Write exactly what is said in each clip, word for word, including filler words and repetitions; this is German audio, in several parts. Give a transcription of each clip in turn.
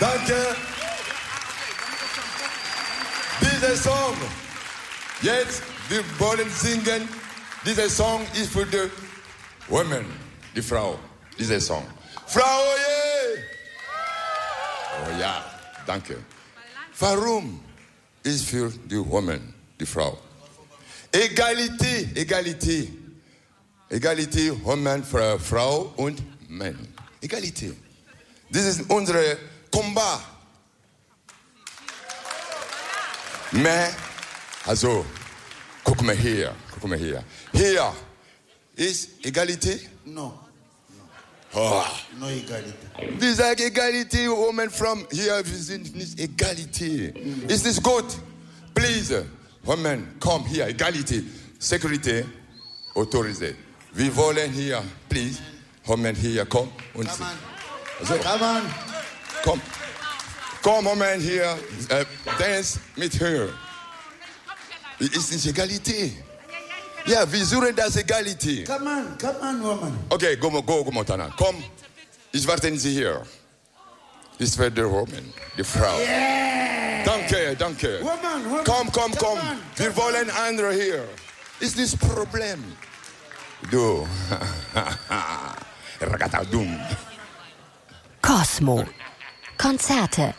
Danke. Dieser Song, jetzt, wir wollen singen. Dieser Song ist für die Women, die Frau. Dieser Song. Frau, yeah. Oh ja, danke. Warum ist für die Women, die Frau? Egalität, Egalität. Egalität, Women, Frau und Mann. Egalität. Das ist unser Combat. Mais, also, guck mal hier, guck mal hier. Hier ist Egalität? No. Oh. No Egalität. Wir sagen Egalität, Women from hier, wir sind nicht Egalität. Mm. Ist nicht gut? Please, Women, komm hier, Egalität. Security, autorisé. Wir wollen hier, please, Women hier, komm. Und Come on. Also, Come on. komm. Komm, Women hier, äh, dance mit her. Ist nicht Egalität. Ja, wir suchen das Egalität. Come on, come on, woman. Okay, go, go, go, Montana. Komm, ich warte Sie hier. Ist für die Woman, die Frau. Yeah. Danke, danke. Woman, woman. Komm, komm, komm. On, Wir wollen andere hier. Ist das Problem? Du. Ragatadum. Cosmo. Konzerte.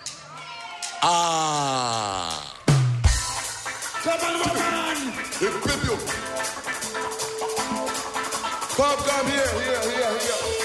Ah. Come on, woman. Komm, komm, hier, hier, hier, hier.